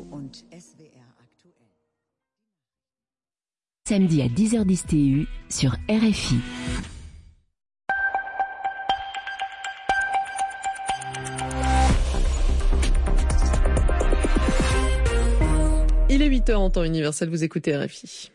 Samedi à 10h10 TU sur RFI. Il est 8h en temps universel, vous écoutez RFI.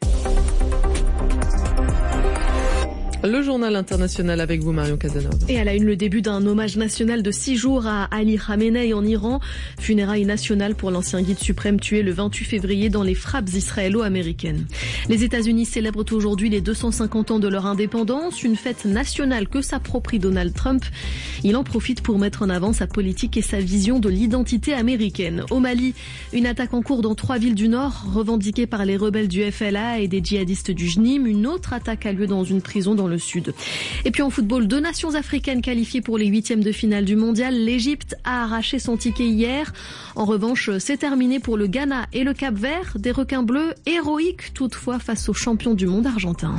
Le journal international avec vous, Marion Casanova. Et à la une, le début d'un hommage national de 6 jours à Ali Khamenei en Iran. Funérailles nationales pour l'ancien guide suprême tué le 28 février dans les frappes israélo-américaines. Les États-Unis célèbrent aujourd'hui les 250 ans de leur indépendance, une fête nationale que s'approprie Donald Trump. Il en profite pour mettre en avant sa politique et sa vision de l'identité américaine. Au Mali, une attaque en cours dans 3 villes du Nord, revendiquée par les rebelles du FLA et des djihadistes du JNIM. Une autre attaque a lieu dans une prison dans le Sud. Et puis en football, 2 nations africaines qualifiées pour les 8e de finale du mondial. L'Égypte a arraché son ticket hier. En revanche, c'est terminé pour le Ghana et le Cap-Vert. Des requins bleus héroïques toutefois face aux champions du monde argentin.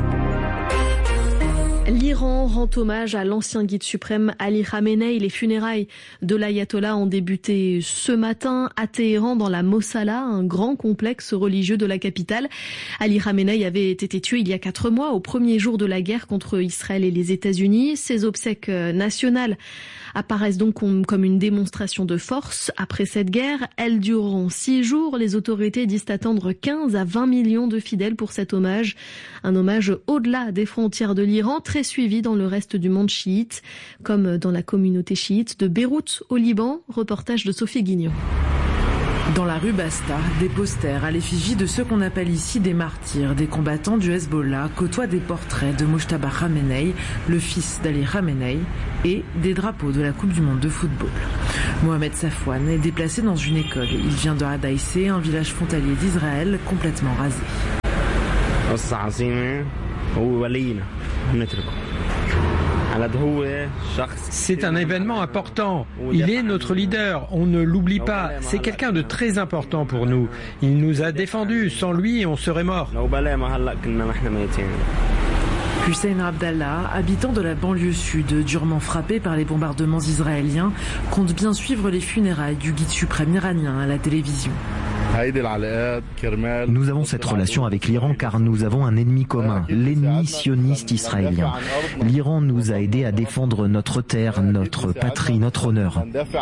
L'Iran rend hommage à l'ancien guide suprême Ali Khamenei. Les funérailles de l'ayatollah ont débuté ce matin à Téhéran dans la Mosala, un grand complexe religieux de la capitale. Ali Khamenei avait été tué il y a 4 mois, au premier jour de la guerre contre Israël et les États-Unis. Ses obsèques nationales apparaissent donc comme une démonstration de force. Après cette guerre, elles dureront 6 jours. Les autorités disent attendre 15 à 20 millions de fidèles pour cet hommage. Un hommage au-delà des frontières de l'Iran, très suivi dans le reste du monde chiite, comme dans la communauté chiite de Beyrouth au Liban. Reportage de Sophie Guignon. Dans la rue Basta, des posters à l'effigie de ceux qu'on appelle ici des martyrs, des combattants du Hezbollah, côtoient des portraits de Mojtaba Khamenei, le fils d'Ali Khamenei, et des drapeaux de la Coupe du Monde de football. Mohamed Safwan est déplacé dans une école. Il vient de Hadaïsé, un village frontalier d'Israël complètement rasé. C'est un événement important. Il est notre leader, on ne l'oublie pas. C'est quelqu'un de très important pour nous. Il nous a défendus, sans lui on serait morts. Hussein Abdallah, habitant de la banlieue sud, durement frappé par les bombardements israéliens, compte bien suivre les funérailles du guide suprême iranien à la télévision. Nous avons cette relation avec l'Iran car nous avons un ennemi commun, l'ennemi sioniste israélien. L'Iran nous a aidés à défendre notre terre, notre patrie, notre honneur.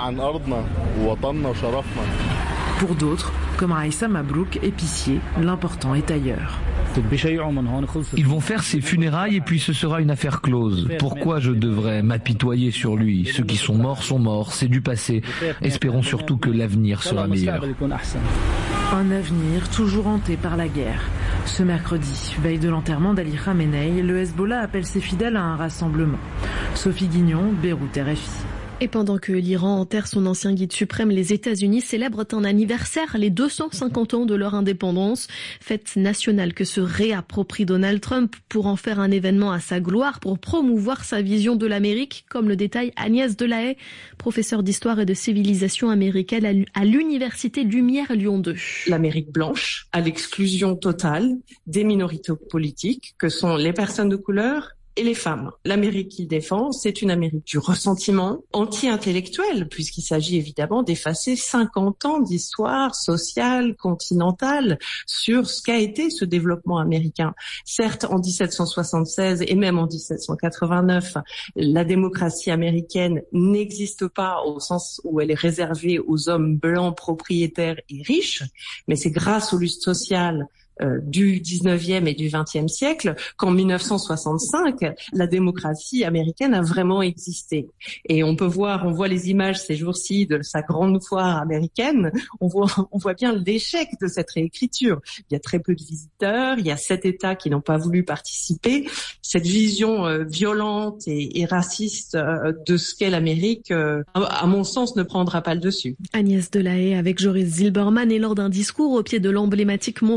Pour d'autres, comme Aïssa Mabrouk, épicier, l'important est ailleurs. Ils vont faire ses funérailles et puis ce sera une affaire close. Pourquoi je devrais m'apitoyer sur lui? Ceux qui sont morts, c'est du passé. Espérons surtout que l'avenir sera meilleur. Un avenir toujours hanté par la guerre. Ce mercredi, veille de l'enterrement d'Ali Khamenei, le Hezbollah appelle ses fidèles à un rassemblement. Sophie Guignon, Beyrouth, RFI. Et pendant que l'Iran enterre son ancien guide suprême, les États-Unis célèbrent un anniversaire, les 250 ans de leur indépendance. Fête nationale que se réapproprie Donald Trump pour en faire un événement à sa gloire, pour promouvoir sa vision de l'Amérique, comme le détaille Agnès Delahaye, professeure d'histoire et de civilisation américaine à l'université Lumière Lyon 2. L'Amérique blanche, à l'exclusion totale des minorités politiques, que sont les personnes de couleur et les femmes. L'Amérique qu'il défend, c'est une Amérique du ressentiment anti-intellectuel, puisqu'il s'agit évidemment d'effacer 50 ans d'histoire sociale, continentale, sur ce qu'a été ce développement américain. Certes, en 1776 et même en 1789, la démocratie américaine n'existe pas au sens où elle est réservée aux hommes blancs propriétaires et riches, mais c'est grâce au lustre social du 19e et du 20e siècle qu'en 1965, la démocratie américaine a vraiment existé. Et on voit les images ces jours-ci de sa grande foire américaine, on voit bien l'échec de cette réécriture. Il y a très peu de visiteurs, il y a 7 États qui n'ont pas voulu participer. Cette vision violente et raciste de ce qu'est l'Amérique, à mon sens, ne prendra pas le dessus. Agnès Delahaye avec Joris Zilberman et lors d'un discours au pied de l'emblématique Mont Rushmore,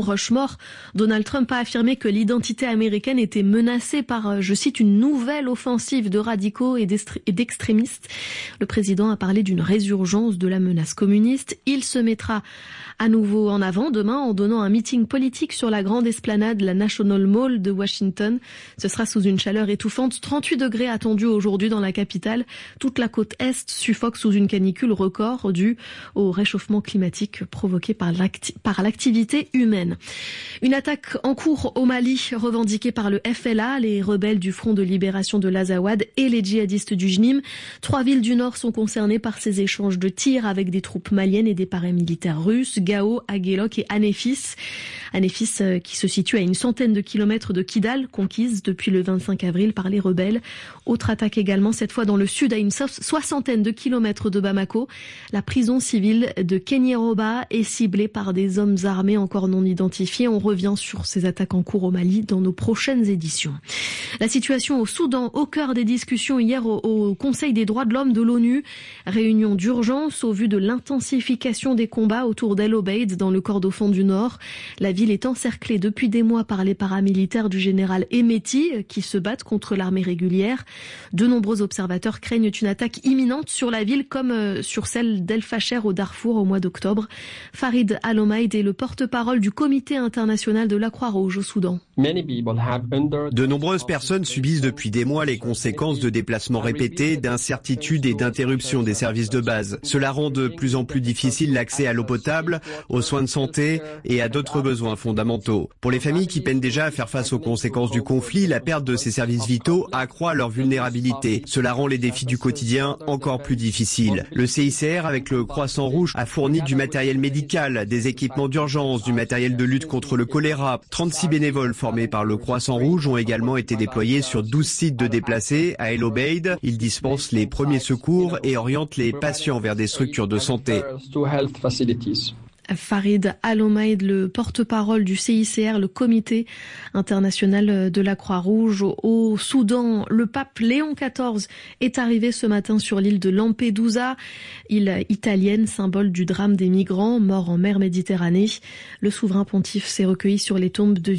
Nord. Donald Trump a affirmé que l'identité américaine était menacée par, je cite, une nouvelle offensive de radicaux et d'extrémistes. Le président a parlé d'une résurgence de la menace communiste. Il se mettra à nouveau en avant demain en donnant un meeting politique sur la grande esplanade, la National Mall de Washington. Ce sera sous une chaleur étouffante, 38 degrés attendus aujourd'hui dans la capitale. Toute la côte Est suffoque sous une canicule record due au réchauffement climatique provoqué par l'activité humaine. Une attaque en cours au Mali revendiquée par le FLA, les rebelles du Front de libération de l'Azawad et les djihadistes du JNIM. 3 villes du nord sont concernées par ces échanges de tirs avec des troupes maliennes et des paramilitaires russes. Gao, Aguelok et Anéfis. Anéfis qui se situe à une centaine de kilomètres de Kidal, conquise depuis le 25 avril par les rebelles. Autre attaque également, cette fois dans le sud, à une soixantaine de kilomètres de Bamako. La prison civile de Kenyéroba est ciblée par des hommes armés encore non identifiés. On revient sur ces attaques en cours au Mali dans nos prochaines éditions. La situation au Soudan, au cœur des discussions hier au Conseil des droits de l'homme de l'ONU. Réunion d'urgence au vu de l'intensification des combats autour d'El Obeid dans le Kordofan du Nord. La ville est encerclée depuis des mois par les paramilitaires du général Hemeti qui se battent contre l'armée régulière. De nombreux observateurs craignent une attaque imminente sur la ville comme sur celle d'El Fasher au Darfour au mois d'octobre. Farid Al-Omaid est le porte-parole du Comité international de la Croix-Rouge au Soudan. De nombreuses personnes subissent depuis des mois les conséquences de déplacements répétés, d'incertitudes et d'interruptions des services de base. Cela rend de plus en plus difficile l'accès à l'eau potable, aux soins de santé et à d'autres besoins fondamentaux. Pour les familles qui peinent déjà à faire face aux conséquences du conflit, la perte de ces services vitaux accroît leur vulnérabilité. Cela rend les défis du quotidien encore plus difficiles. Le CICR, avec le Croissant Rouge, a fourni du matériel médical, des équipements d'urgence, du matériel de lutte contre le choléra. 36 bénévoles formés par le Croissant Rouge ont également été déployés sur 12 sites de déplacés à El Obeid. Ils dispensent les premiers secours et orientent les patients vers des structures de santé. Farid Al-Omaid, le porte-parole du CICR, le Comité international de la Croix-Rouge au Soudan. Le pape Léon XIV est arrivé ce matin sur l'île de Lampedusa, île italienne, symbole du drame des migrants morts en mer Méditerranée. Le souverain pontife s'est recueilli sur les tombes de